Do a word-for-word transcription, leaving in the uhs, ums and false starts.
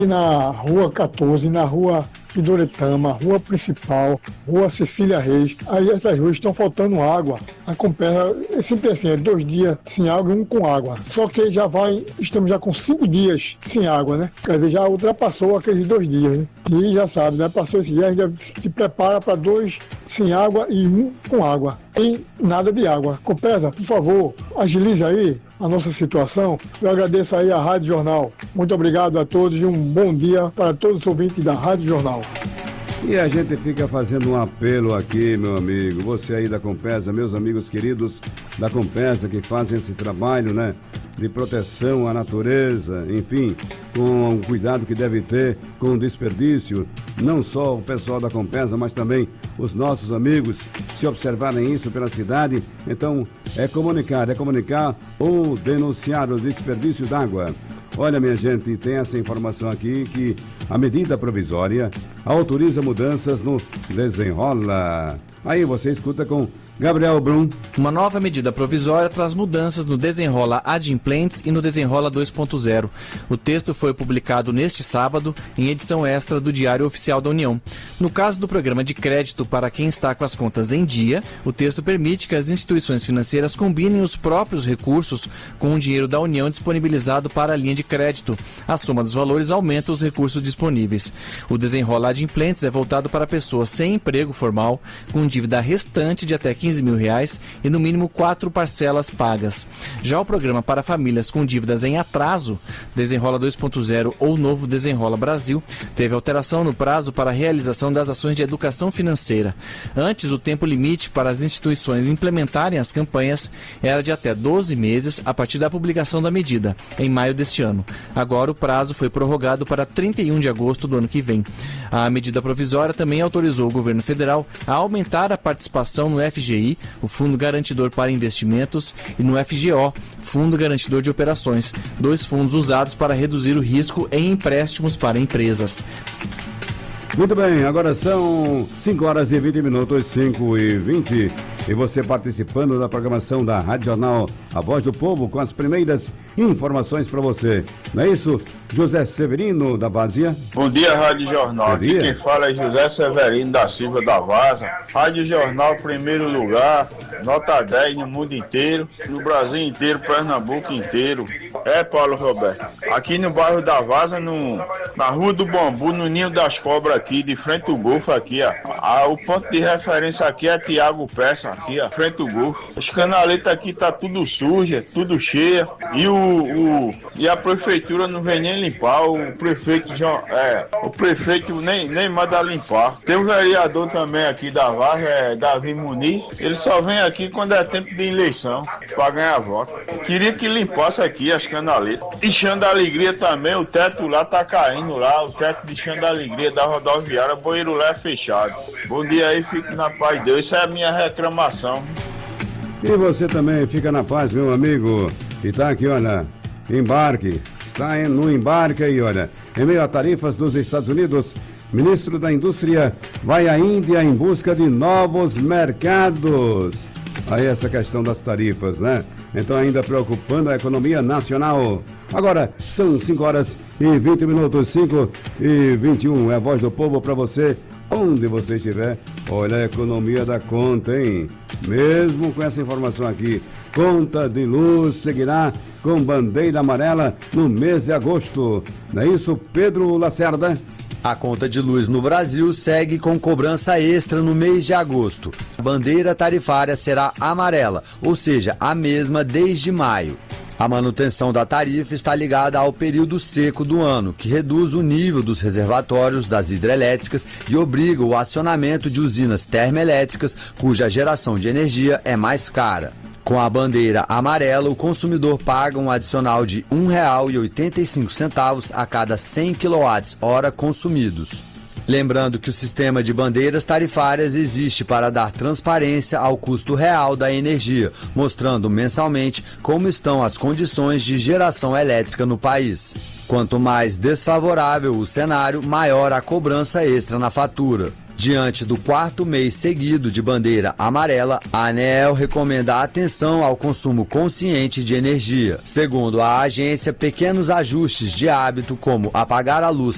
na rua quatorze, na rua Pindoretama, rua principal, rua Cecília Reis. Aí essas ruas estão faltando água. A Compesa é sempre assim, é dois dias sem água e um com água. Só que já vai, estamos já com cinco dias sem água, né? Quer dizer, já ultrapassou aqueles dois dias, né? E já sabe, né? Passou esse dia, a gente se prepara para dois sem água e um com água. E nada de água. Compesa, por favor, agilize aí a nossa situação. Eu agradeço aí a Rádio Jornal. Muito obrigado a todos e um bom dia para todos os ouvintes da Rádio Jornal. E a gente fica fazendo um apelo aqui, meu amigo, você aí da Compesa, meus amigos queridos da Compesa que fazem esse trabalho, né, de proteção à natureza, enfim, com o cuidado que deve ter com o desperdício, não só o pessoal da Compesa, mas também os nossos amigos, se observarem isso pela cidade, então é comunicar, é comunicar ou denunciar o desperdício d'água. Olha, minha gente, tem essa informação aqui que a medida provisória autoriza mudanças no Desenrola. Aí você escuta com Gabriel Brum. Uma nova medida provisória traz mudanças no Desenrola Adimplentes e no Desenrola dois ponto zero. O texto foi publicado neste sábado em edição extra do Diário Oficial da União. No caso do programa de crédito para quem está com as contas em dia, o texto permite que as instituições financeiras combinem os próprios recursos com o dinheiro da União disponibilizado para a linha de crédito. A soma dos valores aumenta os recursos disponíveis. O Desenrola Adimplentes é voltado para pessoas sem emprego formal, com dívida restante de até quinze mil reais e no mínimo quatro parcelas pagas. Já o programa para famílias com dívidas em atraso, Desenrola dois ponto zero ou Novo Desenrola Brasil, teve alteração no prazo para a realização das ações de educação financeira. Antes, o tempo limite para as instituições implementarem as campanhas era de até doze meses a partir da publicação da medida, em maio deste ano. Agora o prazo foi prorrogado para trinta e um de agosto do ano que vem. A medida provisória também autorizou o governo federal a aumentar a participação no F G I, o Fundo Garantidor para Investimentos, e no F G O, Fundo Garantidor de Operações, dois fundos usados para reduzir o risco em empréstimos para empresas. Muito bem, agora são cinco horas e vinte minutos, cinco e vinte. E você participando da programação da Rádio Jornal, a Voz do Povo, com as primeiras informações para você. Não é isso, José Severino da Vazia? Bom dia, Rádio Jornal. Aqui quem fala é José Severino da Silva da Vaza. Rádio Jornal, primeiro lugar, nota dez no mundo inteiro, no Brasil inteiro, Pernambuco inteiro. É, Paulo Roberto. Aqui no bairro da Vaza, no, na Rua do Bambu, no Ninho das Cobras aqui, de frente ao Golfo aqui, ó. Ah, o ponto de referência aqui é Tiago Peça, aqui, ó, frente ao Golfo. Os canaletas aqui tá tudo suja, tudo cheia. E o, o e a prefeitura não vem nem limpar. O prefeito já, é, o prefeito nem, nem manda limpar. Tem um vereador também aqui da Vaza, é Davi Muniz. Ele só vem aqui quando é tempo de eleição, para ganhar voto. Queria que limpasse aqui as canaletas. E Chão da Alegria também, o teto lá tá caindo lá, o teto de Chão da Alegria da rodoviária, o banheiro lá é fechado. Bom dia aí, fique na paz de Deus. Isso é a minha reclamação. E você também fica na paz, meu amigo. E tá aqui, olha, embarque. Está no embarque aí, olha. Em meio a tarifas dos Estados Unidos, ministro da Indústria vai à Índia em busca de novos mercados. Aí essa questão das tarifas, né? Então ainda preocupando a economia nacional. Agora são cinco horas e vinte minutos, cinco e vinte e um. É a Voz do Povo para você, onde você estiver. Olha a economia da conta, hein? Mesmo com essa informação aqui, conta de luz seguirá com bandeira amarela no mês de agosto. Não é isso, Pedro Lacerda? A conta de luz no Brasil segue com cobrança extra no mês de agosto. A bandeira tarifária será amarela, ou seja, a mesma desde maio. A manutenção da tarifa está ligada ao período seco do ano, que reduz o nível dos reservatórios das hidrelétricas e obriga o acionamento de usinas termoelétricas, cuja geração de energia é mais cara. Com a bandeira amarela, o consumidor paga um adicional de um real e oitenta e cinco centavos a cada cem quilowatt-hora consumidos. Lembrando que o sistema de bandeiras tarifárias existe para dar transparência ao custo real da energia, mostrando mensalmente como estão as condições de geração elétrica no país. Quanto mais desfavorável o cenário, maior a cobrança extra na fatura. Diante do quarto mês seguido de bandeira amarela, a ANEEL recomenda atenção ao consumo consciente de energia. Segundo a agência, pequenos ajustes de hábito, como apagar a luz